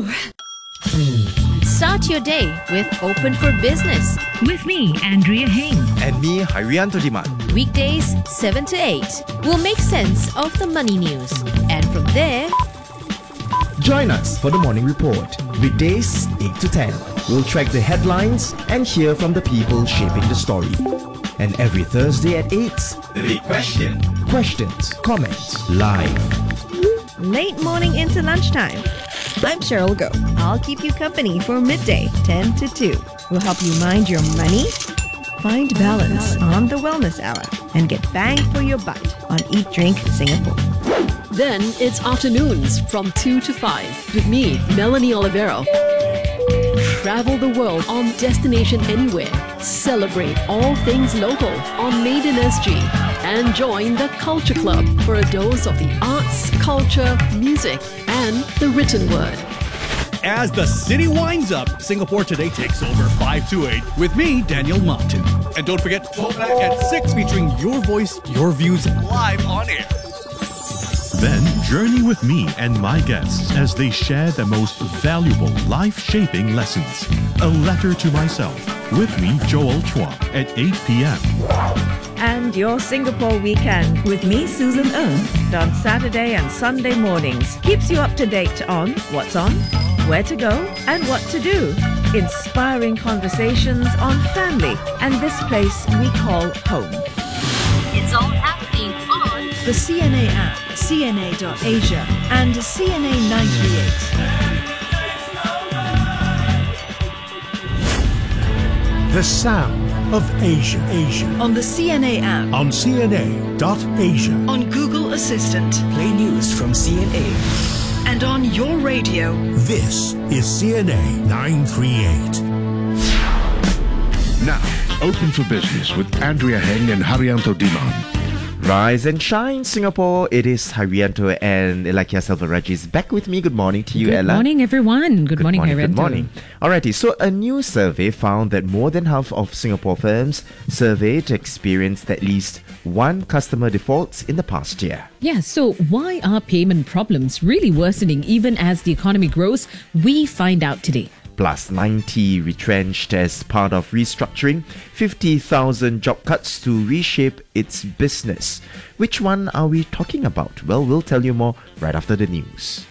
Start your day with Open for Business. With me, Andrea Heng. And me, Haryanto Diman. Weekdays 7 to 8. We'll make sense of the money news. And from there, join us for the morning report. Weekdays 8 to 10. We'll track the headlines and hear from the people shaping the story. And every Thursday at 8, The Big Question. questions, comments, live. Late morning into lunchtime. I'm Cheryl Go. I'll keep you company for midday, 10 to 2. We'll help you mind your money, find balance on the Wellness Hour, and get bang for your buck on Eat Drink Singapore. Then it's afternoons from 2 to 5 with me, Melanie Olivero. Travel the world on Destination Anywhere. Celebrate all things local on Made in SG. And join the Culture Club for a dose of the arts, culture, music, and the written word. As the city winds up, Singapore Today takes over 5 to 8 with me, Daniel Martin. And don't forget, Talk Back at 6 featuring your voice, your views live on air. Then journey with me and my guests as they share the most valuable life-shaping lessons. A Letter to Myself with me, Joel Chua, at 8 p.m. And your Singapore weekend with me, Susan Ng, on Saturday and Sunday mornings. Keeps you up to date on what's on, where to go, and what to do. Inspiring conversations on family and this place we call home. it's all happening on the CNA app, CNA.Asia, and CNA 938. The sound of Asia. On the CNA app, On CNA.Asia. on Google Assistant, Play news from CNA. and on your radio. This is CNA 938. Now, Open for Business with Andrea Heng and Haryanto Diman. Rise and shine, Singapore. It is Haryanto and Elakia Selvaraj is back with me. Good morning to you, Ella. Good morning, everyone. Good morning, Haryanto. Good morning. Alrighty, so a new survey found that more than half of Singapore firms surveyed experienced at least one customer defaults in the past year. Yeah, so why are payment problems really worsening even as the economy grows? We find out today. Plus 90 retrenched as part of restructuring, 50,000 job cuts to reshape its business. Which one are we talking about? Well, we'll tell you more right after the news.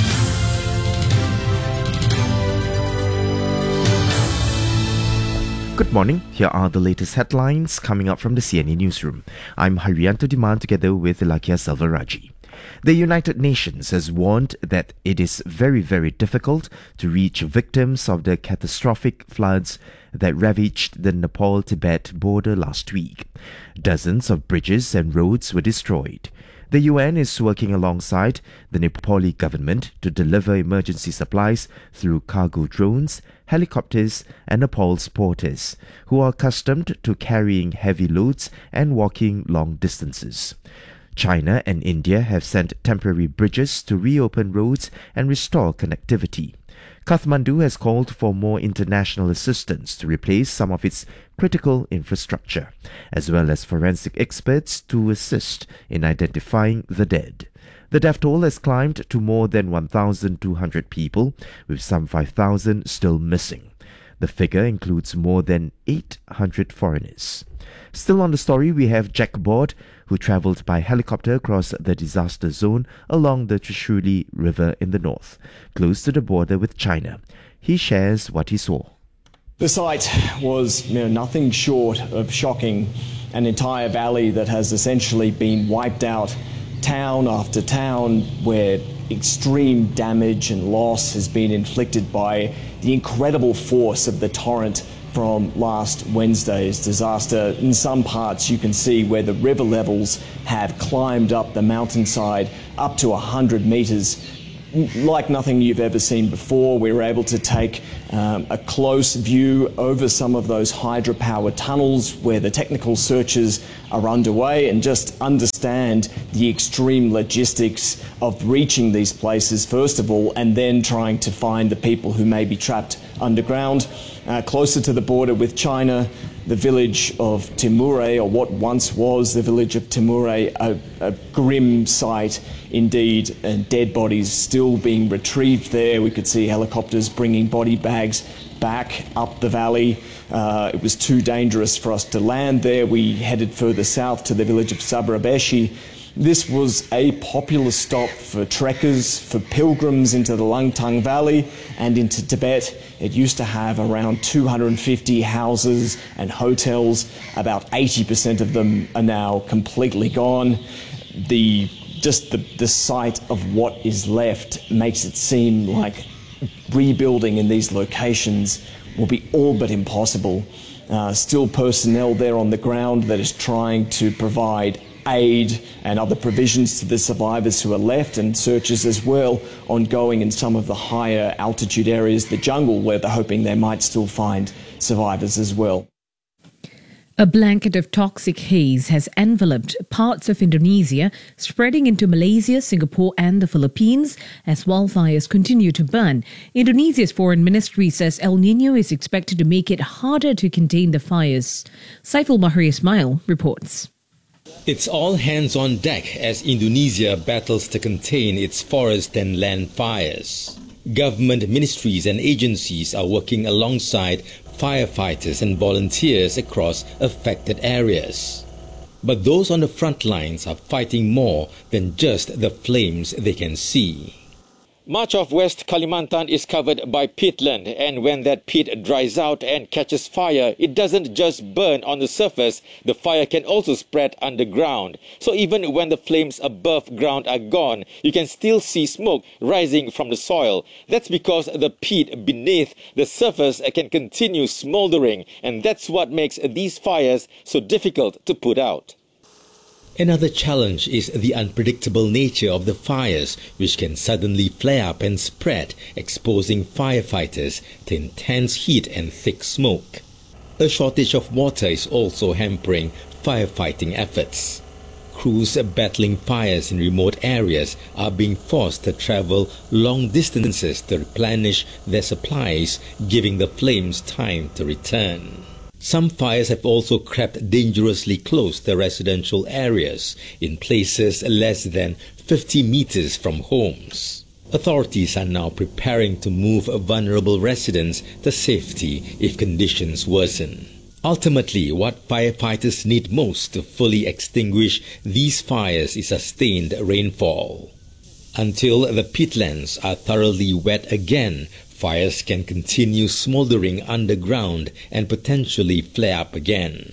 Good morning. Here are the latest headlines coming up from the CNA newsroom. I'm Haryanto Diman together with Elakia Selvaraj. The United Nations has warned that it is very, very difficult to reach victims of the catastrophic floods that ravaged the Nepal-Tibet border last week. Dozens of bridges and roads were destroyed. The UN is working alongside the Nepali government to deliver emergency supplies through cargo drones, helicopters, and Nepal's porters, who are accustomed to carrying heavy loads and walking long distances. China and India have sent temporary bridges to reopen roads and restore connectivity. Kathmandu has called for more international assistance to replace some of its critical infrastructure, as well as forensic experts to assist in identifying the dead. The death toll has climbed to more than 1,200 people, with some 5,000 still missing. The figure includes more than 800 foreigners. Still on the story, we have Jack Board, who travelled by helicopter across the disaster zone along the Trishuli River in the north, close to the border with China. He shares what he saw. The sight was nothing short of shocking. An entire valley that has essentially been wiped out, town after town, where extreme damage and loss has been inflicted by the incredible force of the torrent from last Wednesday's disaster. In some parts you can see where the river levels have climbed up the mountainside up to 100 metres. Like nothing you've ever seen before. We were able to take a close view over some of those hydropower tunnels where the technical searches are underway and just understand the extreme logistics of reaching these places first of all, and then trying to find the people who may be trapped underground. closer to the border with China, the village of Timure, or what once was the village of Timure, a grim sight indeed, and dead bodies still being retrieved there. We could see helicopters bringing body bags back up the valley. It was too dangerous for us to land there. We headed further south to the village of Sabrabeshi. This was a popular stop for trekkers, for pilgrims into the Langtang Valley and into Tibet. It used to have around 250 houses and hotels. About 80% of them are now completely gone. The sight of what is left makes it seem like rebuilding in these locations will be all but impossible. Still personnel there on the ground that is trying to provide aid and other provisions to the survivors who are left, and searches as well ongoing in some of the higher altitude areas, the jungle, where they're hoping they might still find survivors as well. A blanket of toxic haze has enveloped parts of Indonesia, spreading into Malaysia, Singapore and the Philippines as wildfires continue to burn. Indonesia's foreign ministry says El Niño is expected to make it harder to contain the fires. Saiful Mahri Ismail reports. It's all hands on deck as Indonesia battles to contain its forest and land fires. Government ministries and agencies are working alongside firefighters and volunteers across affected areas. But those on the front lines are fighting more than just the flames they can see. Much of West Kalimantan is covered by peatland, and when that peat dries out and catches fire, it doesn't just burn on the surface, the fire can also spread underground. So even when the flames above ground are gone, you can still see smoke rising from the soil. That's because the peat beneath the surface can continue smoldering, and that's what makes these fires so difficult to put out. Another challenge is the unpredictable nature of the fires, which can suddenly flare up and spread, exposing firefighters to intense heat and thick smoke. A shortage of water is also hampering firefighting efforts. Crews battling fires in remote areas are being forced to travel long distances to replenish their supplies, giving the flames time to return. Some fires have also crept dangerously close to residential areas, in places less than 50 meters from homes. Authorities are now preparing to move vulnerable residents to safety if conditions worsen. Ultimately, what firefighters need most to fully extinguish these fires is sustained rainfall. Until the peatlands are thoroughly wet again, fires can continue smoldering underground and potentially flare up again.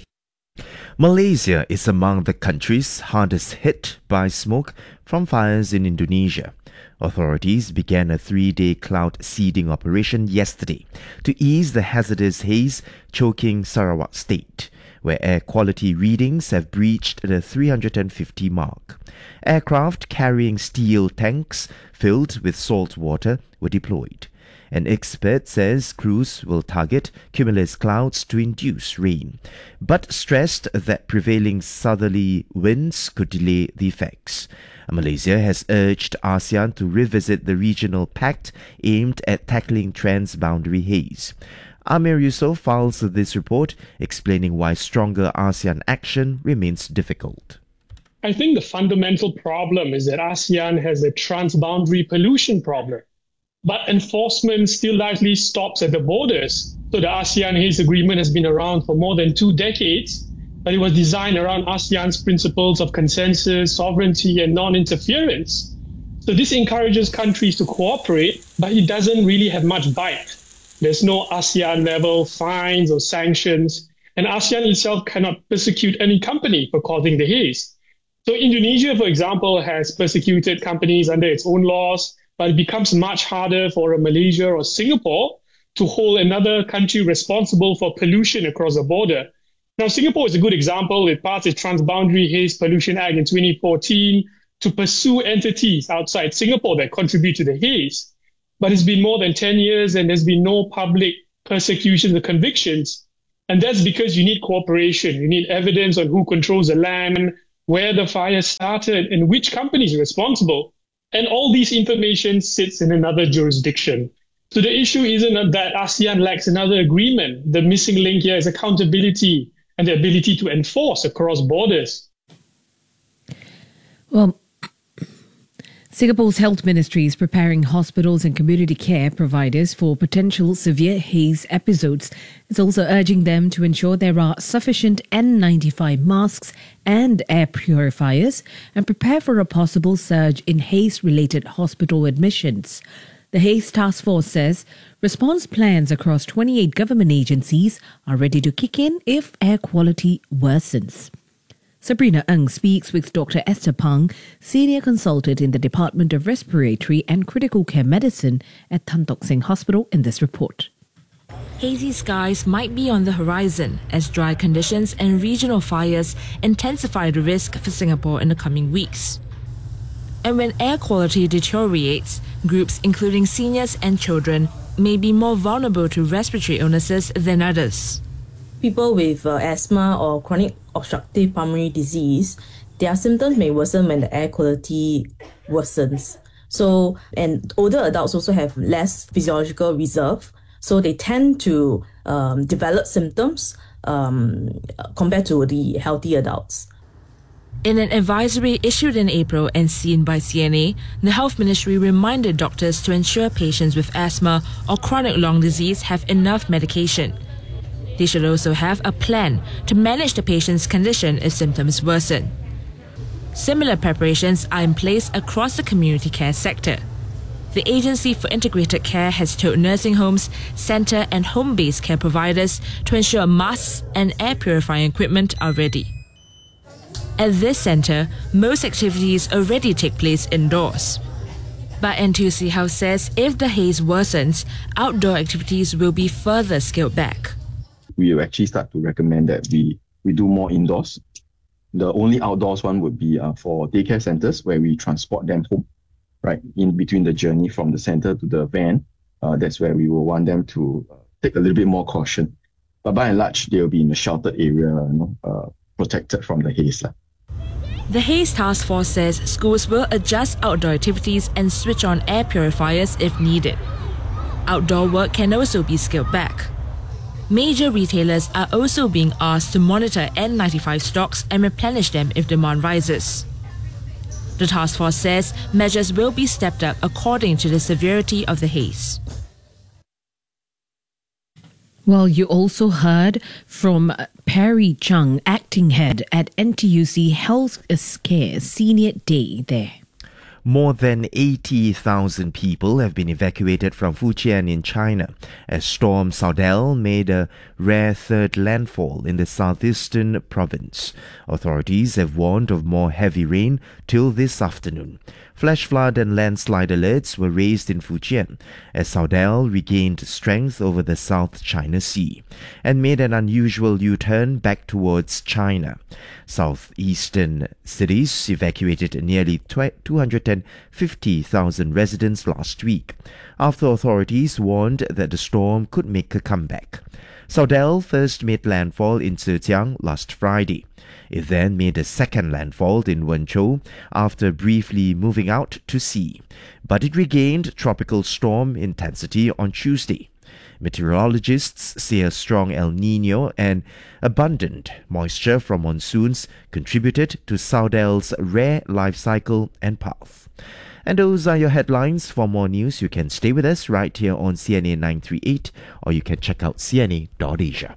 Malaysia is among the countries hardest hit by smoke from fires in Indonesia. Authorities began a 3-day cloud seeding operation yesterday to ease the hazardous haze choking Sarawak State, where air quality readings have breached the 350 mark. Aircraft carrying steel tanks filled with salt water were deployed. An expert says crews will target cumulus clouds to induce rain, but stressed that prevailing southerly winds could delay the effects. Malaysia has urged ASEAN to revisit the regional pact aimed at tackling transboundary haze. Amir Yusof files this report explaining why stronger ASEAN action remains difficult. I think the fundamental problem is that ASEAN has a transboundary pollution problem. But enforcement still largely stops at the borders. So the ASEAN Haze Agreement has been around for more than 2 decades, but it was designed around ASEAN's principles of consensus, sovereignty, and non-interference. So this encourages countries to cooperate, but it doesn't really have much bite. There's no ASEAN-level fines or sanctions, and ASEAN itself cannot persecute any company for causing the haze. So Indonesia, for example, has persecuted companies under its own laws, but it becomes much harder for a Malaysia or Singapore to hold another country responsible for pollution across the border. Now, Singapore is a good example. It passed its Transboundary Haze Pollution Act in 2014 to pursue entities outside Singapore that contribute to the haze. But it's been more than 10 years and there's been no public persecutions or convictions. And that's because you need cooperation. You need evidence on who controls the land, where the fire started, and which company is responsible. And all these information sits in another jurisdiction. So the issue isn't that ASEAN lacks another agreement. The missing link here is accountability and the ability to enforce across borders. Well, Singapore's health ministry is preparing hospitals and community care providers for potential severe haze episodes. It's also urging them to ensure there are sufficient N95 masks and air purifiers and prepare for a possible surge in haze-related hospital admissions. The Haze Task Force says response plans across 28 government agencies are ready to kick in if air quality worsens. Sabrina Ng speaks with Dr. Esther Pang, Senior Consultant in the Department of Respiratory and Critical Care Medicine at Tan Tock Seng Hospital in this report. Hazy skies might be on the horizon as dry conditions and regional fires intensify the risk for Singapore in the coming weeks. And when air quality deteriorates, groups including seniors and children may be more vulnerable to respiratory illnesses than others. People with asthma or chronic obstructive pulmonary disease, their symptoms may worsen when the air quality worsens. So, and older adults also have less physiological reserve, so they tend to develop symptoms compared to the healthy adults. In an advisory issued in April and seen by CNA, the Health Ministry reminded doctors to ensure patients with asthma or chronic lung disease have enough medication. They should also have a plan to manage the patient's condition if symptoms worsen. Similar preparations are in place across the community care sector. The Agency for Integrated Care has told nursing homes, centre and home-based care providers to ensure masks and air purifying equipment are ready. At this centre, most activities already take place indoors. But NTUC House says if the haze worsens, outdoor activities will be further scaled back. We will actually start to recommend that we do more indoors. The only outdoors one would be for daycare centres where we transport them home, right, in between the journey from the centre to the van. That's where we will want them to take a little bit more caution. But by and large, they'll be in a sheltered area, protected from the haze. The Haze Task Force says schools will adjust outdoor activities and switch on air purifiers if needed. Outdoor work can also be scaled back. Major retailers are also being asked to monitor N95 stocks and replenish them if demand rises. The task force says measures will be stepped up according to the severity of the haze. Well, you also heard from Perry Chung, acting head at NTUC Health Care Senior Day there. More than 80,000 people have been evacuated from Fujian in China as Storm Saudel made a rare third landfall in the southeastern province. Authorities have warned of more heavy rain till this afternoon. Flash flood and landslide alerts were raised in Fujian as Saudel regained strength over the South China Sea and made an unusual U-turn back towards China. Southeastern cities evacuated nearly 250,000 residents last week after authorities warned that the storm could make a comeback. Saudel first made landfall in Zhejiang last Friday. It then made a second landfall in Wenzhou after briefly moving out to sea, but it regained tropical storm intensity on Tuesday. Meteorologists say a strong El Niño and abundant moisture from monsoons contributed to Saudel's rare life cycle and path. And those are your headlines. For more news, you can stay with us right here on CNA 938, or you can check out cna.asia.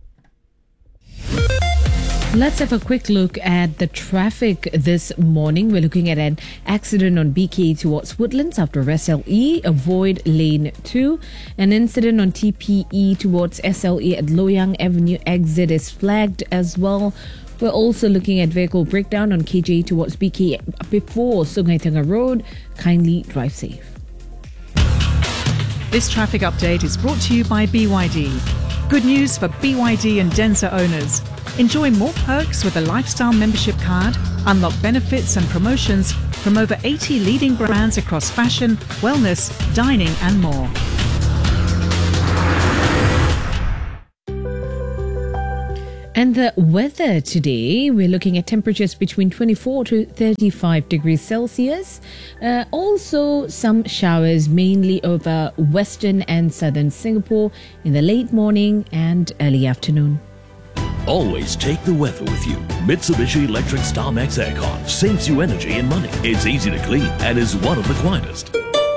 Let's have a quick look at the traffic this morning. We're looking at an accident on BK towards Woodlands after SLE. Avoid lane 2. An incident on TPE towards SLE at Loyang Avenue exit is flagged as well. We're also looking at vehicle breakdown on KJ towards BK before Sungai Tengah Road. Kindly drive safe. This traffic update is brought to you by BYD. Good news for BYD and Denza owners. Enjoy more perks with a lifestyle membership card, unlock benefits and promotions from over 80 leading brands across fashion, wellness, dining and more. And the weather today, we're looking at temperatures between 24 to 35 degrees Celsius. Also, some showers mainly over western and southern Singapore in the late morning and early afternoon. Always take the weather with you. Mitsubishi Electric StarMax Aircon saves you energy and money. It's easy to clean and is one of the quietest.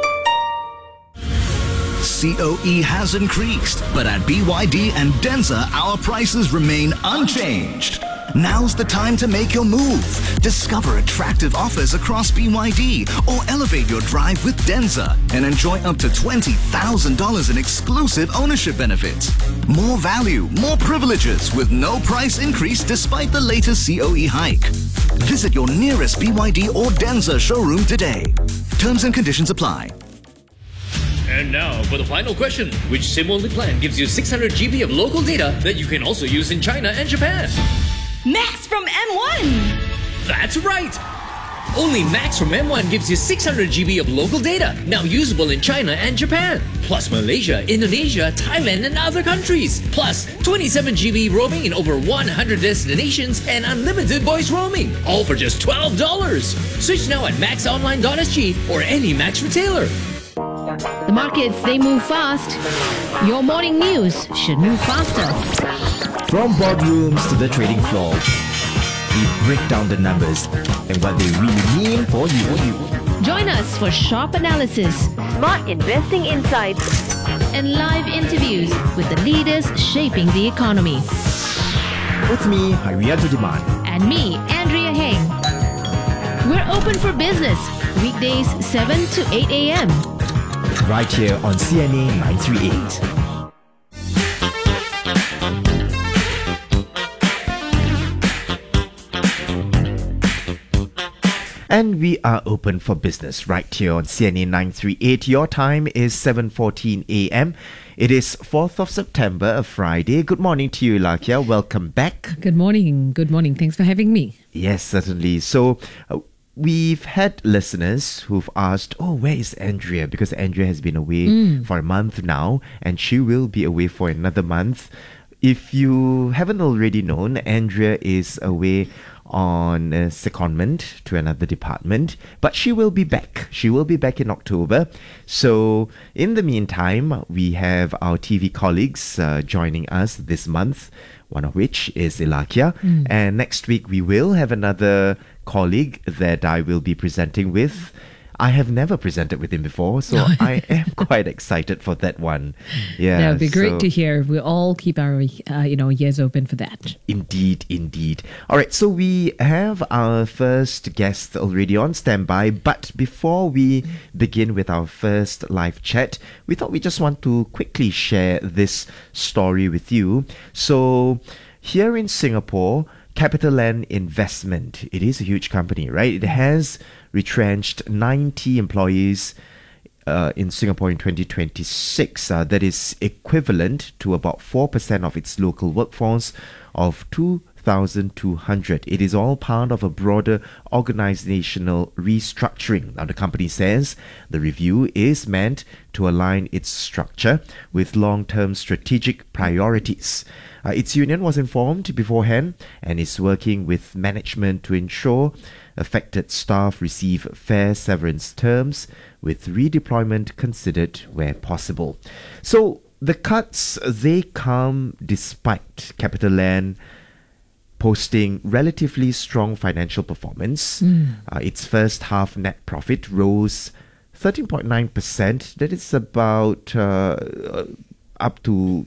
COE has increased, but at BYD and Denza, our prices remain unchanged. Now's the time to make your move. Discover attractive offers across BYD or elevate your drive with Denza and enjoy up to $20,000 in exclusive ownership benefits. More value, more privileges with no price increase despite the latest COE hike. Visit your nearest BYD or Denza showroom today. Terms and conditions apply. And now for the final question. Which SIM-only plan gives you 600 GB of local data that you can also use in China and Japan? Max from M1! That's right! Only Max from M1 gives you 600 GB of local data, now usable in China and Japan. Plus Malaysia, Indonesia, Thailand and other countries. Plus 27 GB roaming in over 100 destinations and unlimited voice roaming. All for just $12. Switch now at maxonline.sg or any Max retailer. The markets, they move fast. Your morning news should move faster. From boardrooms to the trading floor, we break down the numbers and what they really mean for you. Join us for sharp analysis, smart investing insights, and live interviews with the leaders shaping the economy. With me, Harianto Diman. And me, Andrea Heng. We're open for business, weekdays 7 to 8 a.m. Right here on CNA 938. And we are open for business right here on CNA 938. Your time is 7:14 a.m. It is 4th of September, a Friday. Good morning to you, Lakia. Welcome back. Good morning. Good morning. Thanks for having me. Yes, certainly. So, we've had listeners who've asked, where is Andrea? Because Andrea has been away for a month now, and she will be away for another month. If you haven't already known, Andrea is away on a secondment to another department, but she will be back. She will be back in October. So in the meantime, we have our TV colleagues joining us this month, one of which is Ilakia. And next week we will have another colleague that I will be presenting with. I have never presented with him before, so I am quite excited for that one. Yeah, that would be great to hear. We'll all keep our ears open for that. Indeed. All right, so we have our first guest already on standby, but before we begin with our first live chat, we thought we just want to quickly share this story with you. So here in Singapore, CapitaLand Investment, it is a huge company, right? It has retrenched 90 employees in Singapore in 2026. That is equivalent to about 4% of its local workforce of 2,200. It is all part of a broader organizational restructuring. Now, the company says the review is meant to align its structure with long-term strategic priorities. Its union was informed beforehand and is working with management to ensure affected staff receive fair severance terms, with redeployment considered where possible. So the cuts, they come despite CapitaLand posting relatively strong financial performance. Its first half net profit rose 13.9%. That is about up to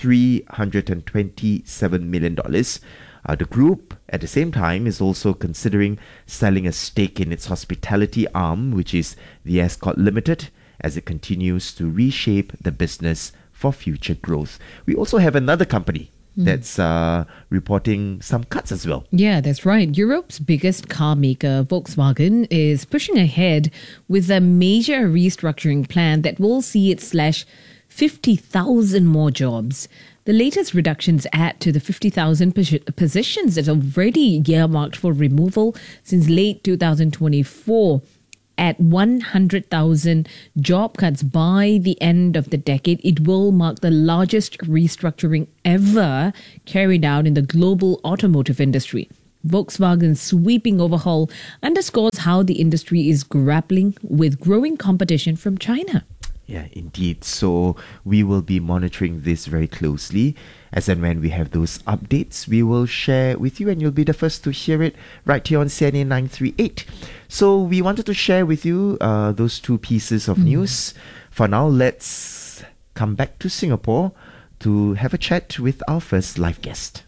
$327 million. The group, at the same time, is also considering selling a stake in its hospitality arm, which is the Ascott Limited, as it continues to reshape the business for future growth. We also have another company that's reporting some cuts as well. Yeah, that's right. Europe's biggest car maker, Volkswagen, is pushing ahead with a major restructuring plan that will see it slash 50,000 more jobs. The latest reductions add to the 50,000 positions that are already earmarked for removal since late 2024. at 100,000 job cuts by the end of the decade, it will mark the largest restructuring ever carried out in the global automotive industry. Volkswagen's sweeping overhaul underscores how the industry is grappling with growing competition from China. Yeah, indeed. So we will be monitoring this very closely. As and when we have those updates, we will share with you and you'll be the first to hear it right here on CNA 938. So we wanted to share with you those two pieces of news. For now, let's come back to Singapore to have a chat with our first live guest.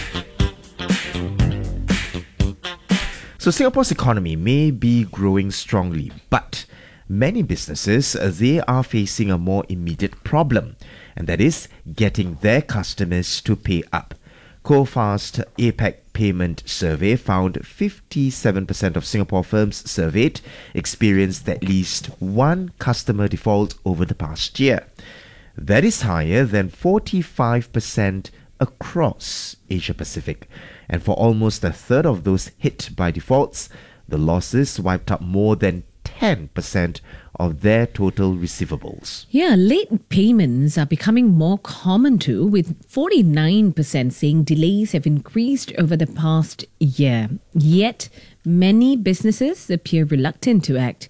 So Singapore's economy may be growing strongly, but many businesses, they are facing a more immediate problem, and that is getting their customers to pay up. CoFast APAC Payment Survey found 57% of Singapore firms surveyed experienced at least one customer default over the past year. That is higher than 45% across Asia Pacific. And for almost a third of those hit by defaults, the losses wiped out more than 10% of their total receivables. Yeah, late payments are becoming more common too, with 49% saying delays have increased over the past year. Yet, many businesses appear reluctant to act.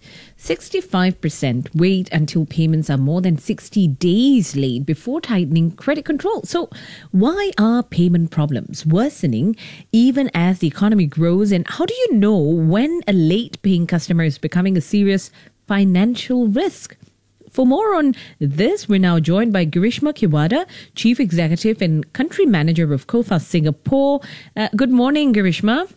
65% wait until payments are more than 60 days late before tightening credit control. So, why are payment problems worsening even as the economy grows? And how do you know when a late paying customer is becoming a serious financial risk? For more on this, we're now joined by Girishma Kiwada, Chief Executive and Country Manager of CoFast Singapore. Good morning, Girishma.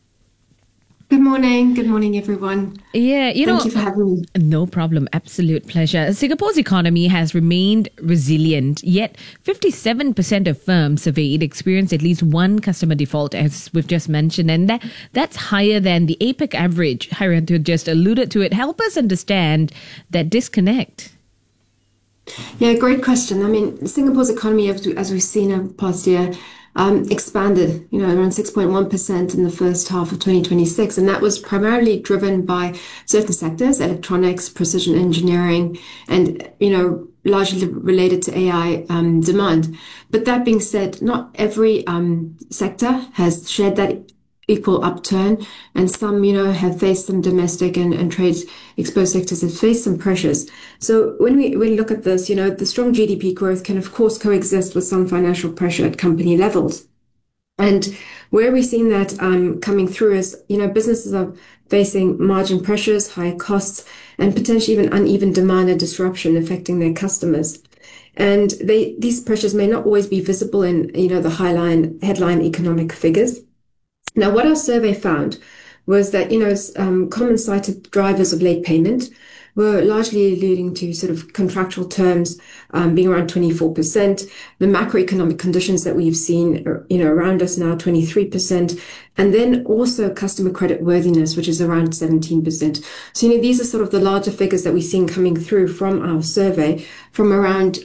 Good morning. Good morning, everyone. Yeah, Thank you for having me. No problem. Absolute pleasure. Singapore's economy has remained resilient, yet 57% of firms surveyed experienced at least one customer default, as we've just mentioned, and that's higher than the APAC average. Haryanto just alluded to it. Help us understand that disconnect. Yeah, great question. I mean, Singapore's economy, as we've seen over the past year, expanded, around 6.1% in the first half of 2026. And that was primarily driven by certain sectors, electronics, precision engineering, and, largely related to AI demand. But that being said, not every sector has shared that equal upturn, and some, have faced some domestic and trade exposed sectors have faced some pressures. So when we look at this, the strong GDP growth can of course coexist with some financial pressure at company levels. And where we've seen that coming through is, businesses are facing margin pressures, high costs, and potentially even uneven demand and disruption affecting their customers. And these pressures may not always be visible in, the headline economic figures. Now, what our survey found was that, common cited drivers of late payment were largely alluding to sort of contractual terms being around 24%, the macroeconomic conditions that we've seen, around us now, 23%, and then also customer credit worthiness, which is around 17%. So, these are sort of the larger figures that we've seen coming through from our survey from around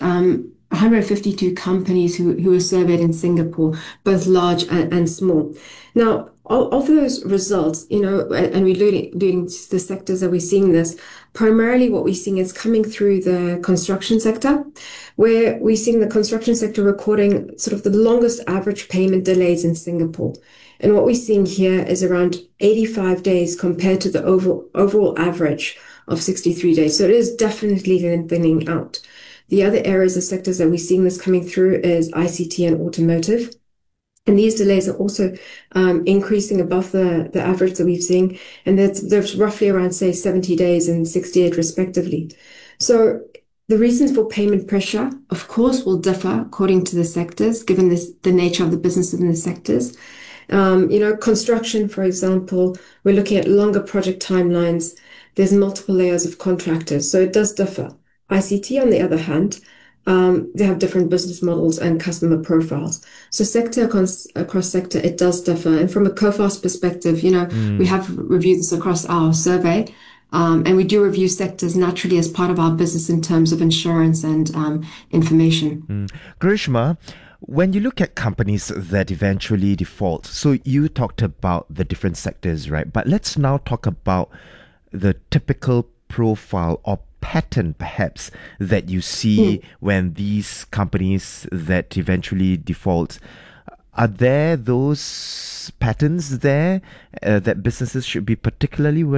152 companies who were surveyed in Singapore, both large and small. Now, of those results, and we're alluding to the sectors that we're seeing this, primarily what we're seeing is coming through the construction sector, where we're seeing the construction sector recording sort of the longest average payment delays in Singapore. And what we're seeing here is around 85 days compared to the overall average of 63 days. So it is definitely thinning out. The other areas of sectors that we're seeing this coming through is ICT and automotive. And these delays are also increasing above the average that we've seen. And there's roughly around, say, 70 days and 68 respectively. So the reasons for payment pressure, of course, will differ according to the sectors, given the nature of the businesses in the sectors. Construction, for example, we're looking at longer project timelines. There's multiple layers of contractors. So it does differ. ICT, on the other hand, they have different business models and customer profiles. So sector across sector, it does differ. And from a CoFast perspective, we have reviewed this across our survey. And we do review sectors naturally as part of our business in terms of insurance and information. Girishma, when you look at companies that eventually default, so you talked about the different sectors, right? But let's now talk about the typical profile or pattern perhaps that you see when these companies that eventually default? Are there those patterns there that businesses should be particularly worried